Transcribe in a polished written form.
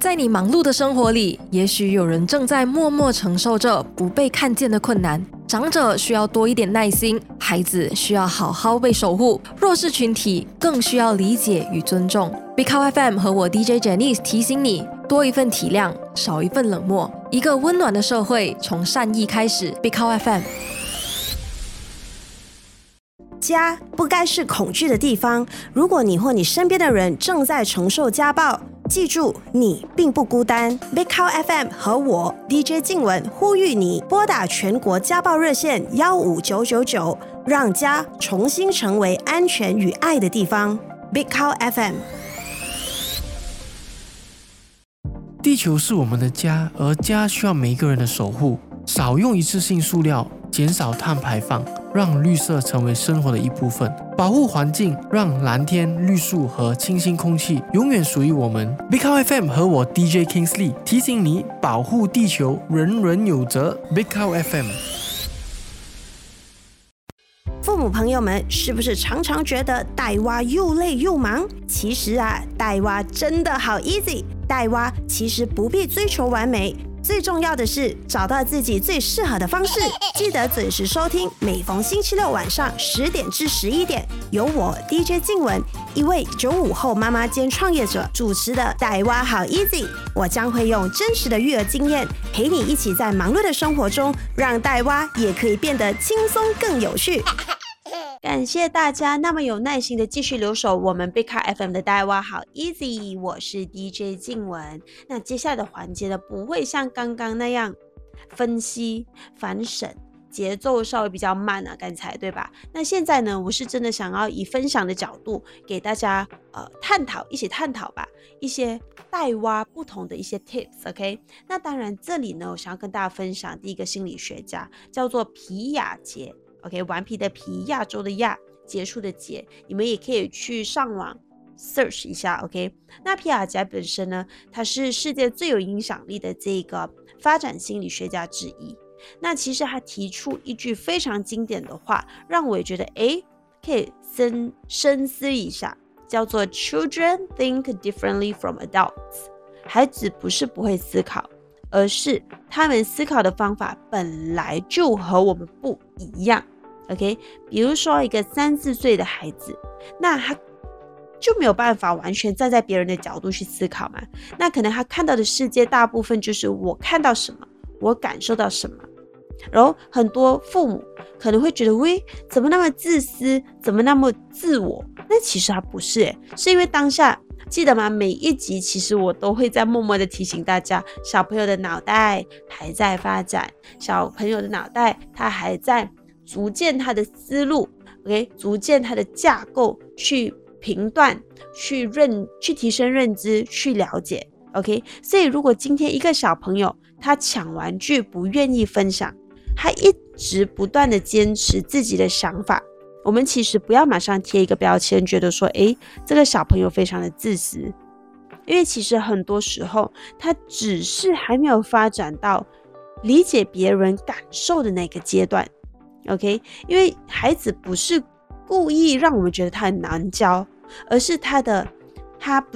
在你忙碌的生活里，也许有人正在默默承受着不被看见的困难。长者需要多一点耐心，孩子需要好好被守护，弱势群体更需要理解与尊重。Big Cow FM 和我 DJ Janice 提醒你，多一份体谅，少一份冷漠。一个温暖的社会从善意开始。Big Cow FM。 家不该是恐惧的地方。如果你或你身边的人正在承受家暴，记住，你并不孤单。Big Cow FM 和我 DJ 静雯呼吁你拨打全国家暴热线15999，让家重新成为安全与爱的地方。Big Cow FM。 地球是我们的家，而家需要每一个人的守护。少用一次性塑料，减少碳排放，让绿色成为生活的一部分。保护环境，让蓝天、绿树和清新空气永远属于我们。Big Cow FM 和我 DJ Kingsley 提醒你，保护地球，人人有责。Big Cow FM。 父母朋友们，是不是常常觉得带娃又累又忙？其实啊，带娃真的好 easy。带娃其实不必追求完美，最重要的是找到自己最适合的方式。记得准时收听，每逢星期六晚上10点至11点，由我 DJ 静雯，一位95后妈妈兼创业者主持的带娃好 easy。我将会用真实的育儿经验，陪你一起在忙碌的生活中，让带娃也可以变得轻松更有趣。感谢大家那么有耐心的继续留守我们 Big Cow FM 的带娃好 easy， 我是 DJ 静雯。那接下来的环节呢，不会像刚刚那样分析反审，节奏稍微比较慢啊，刚才对吧？那现在呢，我是真的想要以分享的角度给大家一起探讨吧，一些带娃不同的一些 tips，OK？ 那当然这里呢，我想要跟大家分享第一个心理学家叫做皮亚杰。OK， 顽皮的皮，亚洲的亚，结束的结，你们也可以去上网 search 一下。OK， 那皮亚杰本身呢，他是世界最有影响力的这个发展心理学家之一。那其实他提出一句非常经典的话，让我也觉得可以深思一下，叫做 Children think differently from adults。孩子不是不会思考，而是他们思考的方法本来就和我们不一样。OK， 比如说一个3-4岁的孩子，那他就没有办法完全站在别人的角度去思考嘛。那可能他看到的世界大部分就是我看到什么，我感受到什么。然后很多父母可能会觉得，喂，怎么那么自私，怎么那么自我？那其实他不是是因为当下。记得吗？每一集其实我都会在默默的提醒大家，小朋友的脑袋还在发展，小朋友的脑袋他还在逐渐他的思路 ，OK， 逐渐他的架构去评断，去提升认知，去了解 ，OK。所以如果今天一个小朋友他抢玩具不愿意分享，他一直不断的坚持自己的想法。我们其实不要马上贴一个标签，觉得说，这个小朋友非常的自私，因为其实很多时候他只是还没有发展到理解别人感受的那个阶段 ，OK？ 因为孩子不是故意让我们觉得他很难教，而是他不